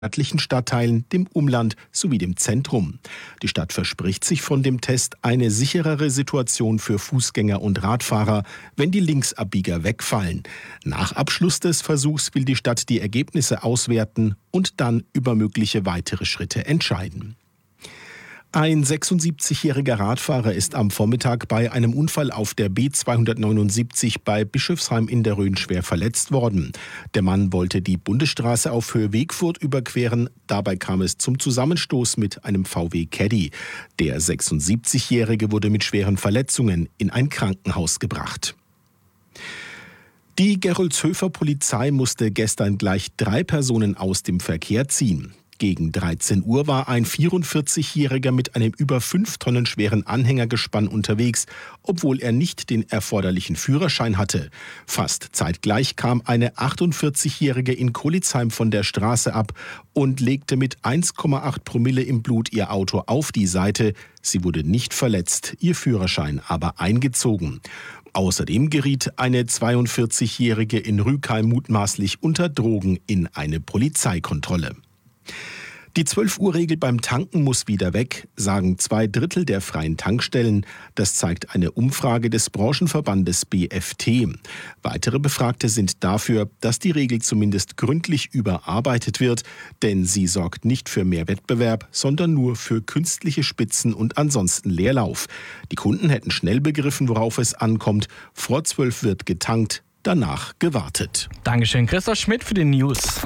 örtlichen Stadtteilen, dem Umland sowie dem Zentrum. Die Stadt verspricht sich von dem Test eine sicherere Situation für Fußgänger und Radfahrer, wenn die Linksabbieger wegfallen. Nach Abschluss des Versuchs will die Stadt die Ergebnisse auswerten und dann über mögliche weitere Schritte entscheiden. Ein 76-jähriger Radfahrer ist am Vormittag bei einem Unfall auf der B279 bei Bischofsheim in der Rhön schwer verletzt worden. Der Mann wollte die Bundesstraße auf Höhe Wegfurt überqueren. Dabei kam es zum Zusammenstoß mit einem VW Caddy. Der 76-Jährige wurde mit schweren Verletzungen in ein Krankenhaus gebracht. Die Gerolzhöfer Polizei musste gestern gleich 3 Personen aus dem Verkehr ziehen. Gegen 13 Uhr war ein 44-Jähriger mit einem über 5 Tonnen schweren Anhängergespann unterwegs, obwohl er nicht den erforderlichen Führerschein hatte. Fast zeitgleich kam eine 48-Jährige in Kolizheim von der Straße ab und legte mit 1,8 Promille im Blut ihr Auto auf die Seite. Sie wurde nicht verletzt, ihr Führerschein aber eingezogen. Außerdem geriet eine 42-Jährige in Rügheim mutmaßlich unter Drogen in eine Polizeikontrolle. Die 12-Uhr-Regel beim Tanken muss wieder weg, sagen 2/3 der freien Tankstellen. Das zeigt eine Umfrage des Branchenverbandes BFT. Weitere Befragte sind dafür, dass die Regel zumindest gründlich überarbeitet wird, denn sie sorgt nicht für mehr Wettbewerb, sondern nur für künstliche Spitzen und ansonsten Leerlauf. Die Kunden hätten schnell begriffen, worauf es ankommt. Vor 12 wird getankt, danach gewartet. Dankeschön, Christoph Schmidt für die News.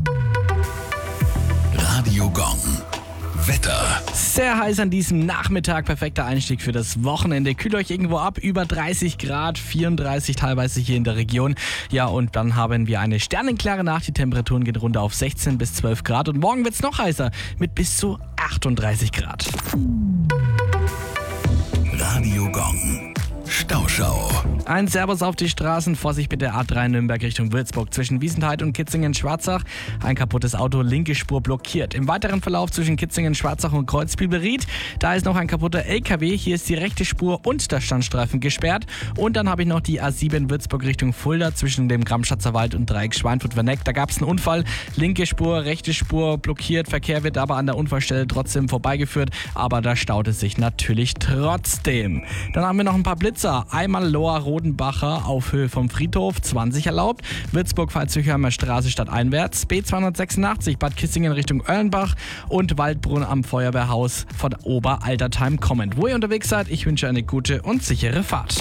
Radio Gong. Wetter. Sehr heiß an diesem Nachmittag, perfekter Einstieg für das Wochenende. Kühlt euch irgendwo ab, über 30 Grad, 34 teilweise hier in der Region. Ja, und dann haben wir eine sternenklare Nacht. Die Temperaturen gehen runter auf 16 bis 12 Grad. Und morgen wird es noch heißer mit bis zu 38 Grad. Radio Gong. Stauschau. Ein Servus auf die Straßen, Vorsicht bitte A3 Nürnberg Richtung Würzburg zwischen Wiesenthal und Kitzingen-Schwarzach. Ein kaputtes Auto, linke Spur blockiert. Im weiteren Verlauf zwischen Kitzingen-Schwarzach und Kreuzbiberried, da ist noch ein kaputter LKW. Hier ist die rechte Spur und der Standstreifen gesperrt. Und dann habe ich noch die A7 Würzburg Richtung Fulda zwischen dem Gramschatzer Wald und Dreieck Schweinfurt-Werneck. Da gab es einen Unfall, linke Spur, rechte Spur blockiert. Verkehr wird aber an der Unfallstelle trotzdem vorbeigeführt. Aber da staut es sich natürlich trotzdem. Dann haben wir noch ein paar Blitzer. Einmal Lohr-Rodenbacher auf Höhe vom Friedhof, 20 erlaubt. Würzburg-Pfalz-Züchheimer Straße stadteinwärts. B286 Bad Kissingen Richtung Oerlenbach und Waldbrunn am Feuerwehrhaus von Oberaltertheim kommend. Wo ihr unterwegs seid, ich wünsche eine gute und sichere Fahrt.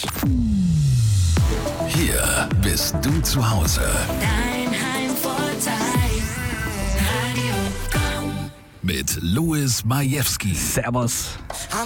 Hier bist du zu Hause. Dein Heimvorteil. Radio Gong. Mit Louis Majewski. Servus.